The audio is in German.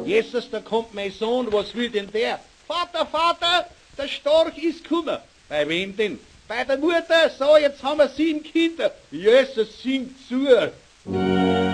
Jesus, da kommt mein Sohn, was will denn der? Vater, Vater, der Storch ist gekommen. Bei wem denn? Bei der Mutter. So, jetzt haben wir 7 Kinder. Jesus, singt zu.